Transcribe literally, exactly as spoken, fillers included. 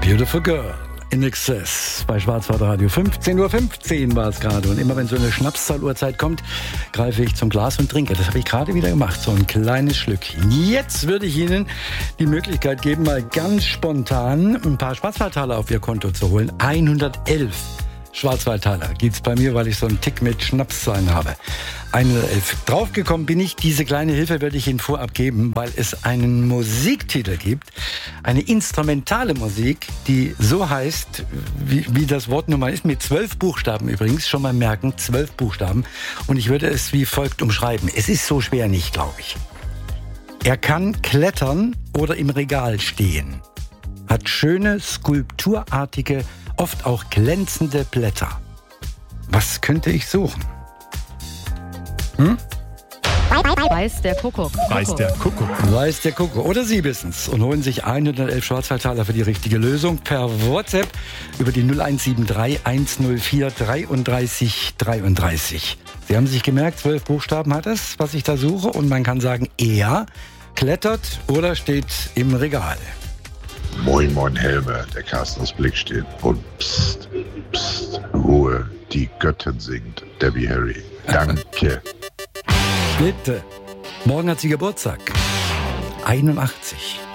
Beautiful Girl in Excess bei Schwarzwaldradio. fünfzehn Uhr fünfzehn war es gerade. Und immer wenn so eine Schnapszahluhrzeit kommt, greife ich zum Glas und trinke. Das habe ich gerade wieder gemacht, so ein kleines Schlückchen. Jetzt würde ich Ihnen die Möglichkeit geben, mal ganz spontan ein paar Schwarzwaldtaler auf Ihr Konto zu holen. hundertelf Schwarzwaldtaler gibt's bei mir, weil ich so einen Tick mit Schnapszahlen habe. hundertelf. Draufgekommen bin ich, diese kleine Hilfe werde ich Ihnen vorab geben, weil es einen Musiktitel gibt, eine instrumentale Musik, die so heißt, wie, wie das Wort nun mal ist, mit zwölf Buchstaben übrigens, schon mal merken, zwölf Buchstaben. Und ich würde es wie folgt umschreiben. Es ist so schwer nicht, glaube ich. Er kann klettern oder im Regal stehen, hat schöne, skulpturartige, oft auch glänzende Blätter. Was könnte ich suchen? Hm? Weiß der Kuckuck. Weiß der Kuckuck. Weiß der Kuckuck. Oder Sie wissen's und holen sich hundertelf Schwarzwaldtaler für die richtige Lösung per WhatsApp über die null eins sieben drei eins null vier dreiunddreißig dreiunddreißig. Sie haben sich gemerkt, zwölf Buchstaben hat es, was ich da suche. Und man kann sagen, er klettert oder steht im Regal. Moin, moin, Helme, der Carsten aus Blick steht. Und psst, psst, Ruhe, die Göttin singt, Debbie Harry. Danke. Bitte. Morgen hat sie Geburtstag. einundachtzig.